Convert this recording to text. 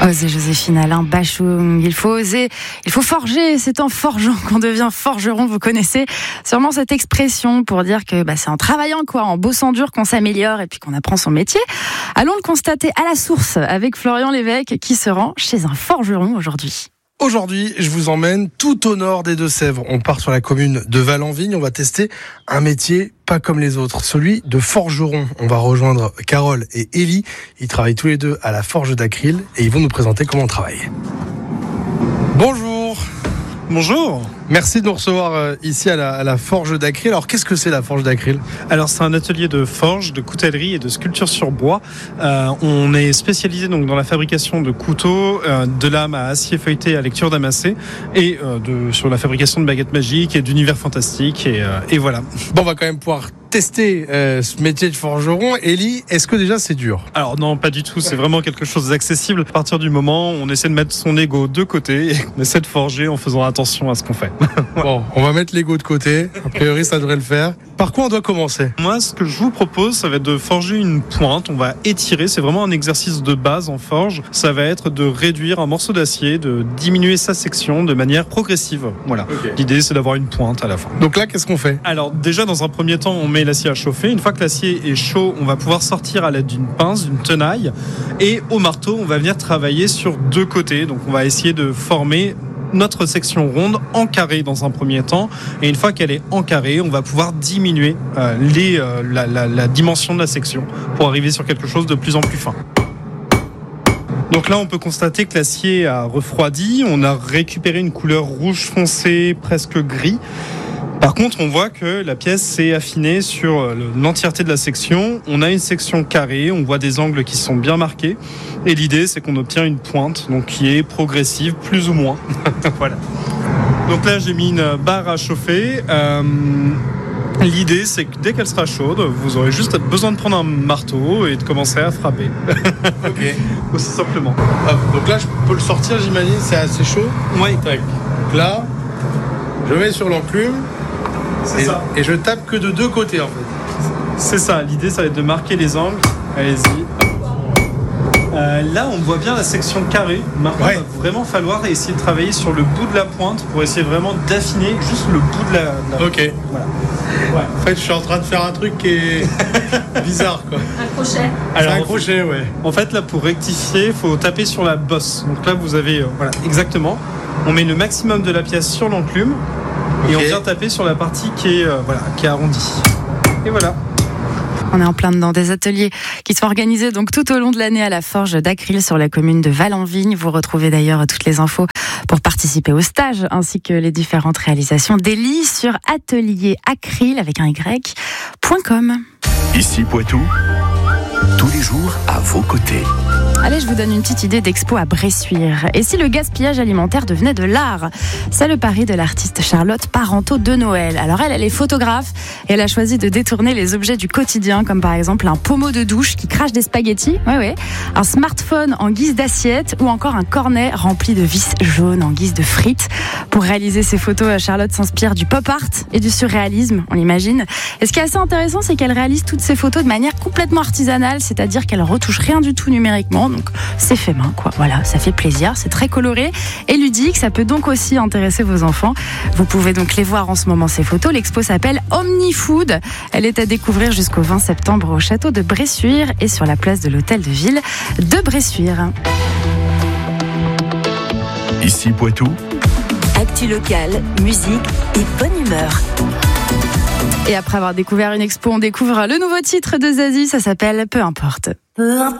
Osez Joséphine Alain Bachung, il faut oser, il faut forger, c'est en forgeant qu'on devient forgeron, vous connaissez sûrement cette expression pour dire que c'est en travaillant, en bossant dur qu'on s'améliore et puis qu'on apprend son métier. Allons le constater à la source avec Florian Lévesque qui se rend chez un forgeron aujourd'hui. Aujourd'hui, je vous emmène tout au nord des Deux-Sèvres. On part sur la commune de Val-en-Vigne. On va tester un métier pas comme les autres, celui de forgeron. On va rejoindre Carole et Élie. Ils travaillent tous les deux à la forge d'Acryl et ils vont nous présenter comment on travaille. Bonjour. Bonjour. Merci de nous recevoir ici à la forge d'Acryl. Alors, qu'est-ce que c'est la forge d'Acryl ? Alors, c'est un atelier de forge, de coutellerie et de sculpture sur bois. On est spécialisé donc dans la fabrication de couteaux, de lames à acier feuilleté à lecture damassée et sur la fabrication de baguettes magiques et d'univers fantastiques. Et voilà. Bon, on va quand même pouvoir tester ce métier de forgeron. Élie, est-ce que déjà c'est dur ? Alors non, pas du tout. C'est vraiment quelque chose d'accessible. À partir du moment où on essaie de mettre son ego de côté et on essaie de forger en faisant attention à ce qu'on fait. Bon, on va mettre l'ego de côté. A priori, ça devrait le faire. Par quoi on doit commencer ? Moi, ce que je vous propose, ça va être de forger une pointe. On va étirer. C'est vraiment un exercice de base en forge. Ça va être de réduire un morceau d'acier, de diminuer sa section de manière progressive. Voilà. Okay. L'idée, c'est d'avoir une pointe à la fin. Donc là, qu'est-ce qu'on fait ? Alors déjà, dans un premier temps, on met l'acier à chauffer. Une fois que l'acier est chaud, on va pouvoir sortir à l'aide d'une pince, d'une tenaille. Et au marteau, on va venir travailler sur deux côtés. Donc on va essayer de former notre section ronde en carré dans un premier temps, et une fois qu'elle est en carré, on va pouvoir diminuer la dimension de la section pour arriver sur quelque chose de plus en plus fin. Donc là, on peut constater que l'acier a refroidi, on a récupéré une couleur rouge foncé, presque gris. Par contre, on voit que la pièce s'est affinée sur l'entièreté de la section. On a une section carrée, on voit des angles qui sont bien marqués. Et l'idée, c'est qu'on obtient une pointe donc qui est progressive, plus ou moins. Voilà. Donc là, j'ai mis une barre à chauffer. L'idée, c'est que dès qu'elle sera chaude, vous aurez juste besoin de prendre un marteau et de commencer à frapper. Ok. Aussi simplement. Donc là, je peux le sortir, j'imagine, c'est assez chaud. Oui. Donc là, je mets sur l'enclume. Et je tape que de deux côtés en fait. C'est ça, l'idée ça va être de marquer les angles. Allez-y. Là on voit bien la section carrée. Maintenant il va vraiment falloir essayer de travailler sur le bout de la pointe pour essayer vraiment d'affiner juste le bout de la... Ok. Voilà. Ouais. En fait je suis en train de faire un truc qui est bizarre quoi. Un crochet. Alors, un crochet, ouais. En fait là pour rectifier, il faut taper sur la bosse. Donc là vous avez, voilà, exactement. On met le maximum de la pièce sur l'enclume. Et on vient taper sur la partie qui est arrondie. Et voilà. On est en plein dedans des ateliers qui sont organisés donc tout au long de l'année à la forge d'Acryl sur la commune de Val-en-Vigne. Vous retrouvez d'ailleurs toutes les infos pour participer au stage ainsi que les différentes réalisations d'Élie sur atelieracryl avec un y.com. Ici Poitou, tous les jours à vos côtés. Allez, je vous donne une petite idée d'expo à Bressuire. Et si le gaspillage alimentaire devenait de l'art ? C'est le pari de l'artiste Charlotte Parenteau de Noël. Alors elle est photographe et elle a choisi de détourner les objets du quotidien, comme par exemple un pommeau de douche qui crache des spaghettis, un smartphone en guise d'assiette ou encore un cornet rempli de vis jaunes en guise de frites. Pour réaliser ces photos, Charlotte s'inspire du pop art et du surréalisme, on l'imagine. Et ce qui est assez intéressant, c'est qu'elle réalise toutes ces photos de manière complètement artisanale, c'est-à-dire qu'elle retouche rien du tout numériquement. Donc c'est fait main, quoi. Voilà, ça fait plaisir, c'est très coloré et ludique. Ça peut donc aussi intéresser vos enfants. Vous pouvez donc les voir en ce moment, ces photos. L'expo s'appelle Omnifood. Elle est à découvrir jusqu'au 20 septembre au château de Bressuire et sur la place de l'hôtel de ville de Bressuire. Ici Poitou. Actu locale, musique et bonne humeur. Et après avoir découvert une expo, on découvre le nouveau titre de Zazie. Ça s'appelle Peu importe. Peu importe.